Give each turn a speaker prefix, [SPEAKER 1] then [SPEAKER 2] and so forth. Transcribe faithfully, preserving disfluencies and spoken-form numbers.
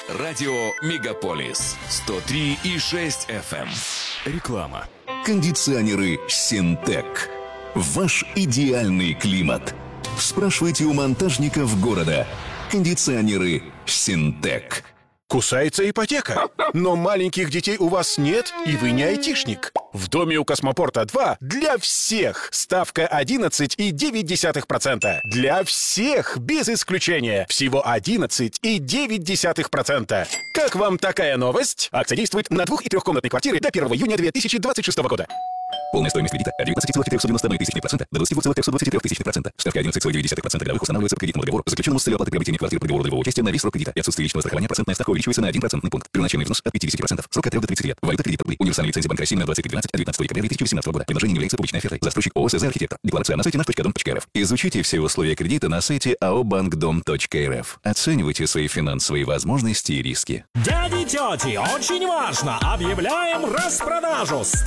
[SPEAKER 1] Радио Мегаполис сто три и шесть эф эм. Реклама.
[SPEAKER 2] Кондиционеры «Синтек». Ваш идеальный климат. Спрашивайте у монтажников города. Кондиционеры «Синтек».
[SPEAKER 3] Кусается ипотека, но маленьких детей у вас нет, и вы не айтишник. В доме у Космопорта два для всех ставка одиннадцать и девять десятых процента. Для всех, без исключения. Всего одиннадцать и девять десятых процента. Как вам такая новость? Акция действует на двух- и трехкомнатной квартиры до первого июня две тысячи двадцать шестого года.
[SPEAKER 2] Полная стоимость кредита от девятнадцать целых четыреста девяносто одна тысяча процента до двадцать два целых триста двадцать три тысячи процента. Ставка одиннадцать целых девять десятых процента годовых устанавливается по кредитному договору, заключенному с целью оплаты приобретения квартиры по договору долевого участия на весь срок кредита. И отсутствие личного страхования процентная ставка увеличивается на один процентный пункт. Первоначальный взнос от пятьдесят процентов. Срок от трёх до тридцати лет. Валюта кредита рубли. Универсальная лицензия Банка России на двадцать три двенадцать от девятнадцатого декабря две тысячи восемнадцатого года. Предложение не является публичной офертой. Застройщик ООО «СЗ Архитектор». Декларация на сайте наш точка дом точка эр эф. Изучите все условия кредита на сайте ао банкдом точка эр эф. Оценивайте свои финансовые возможности и риски.
[SPEAKER 4] Дяди, тети, очень важно! Объявляем распродажу!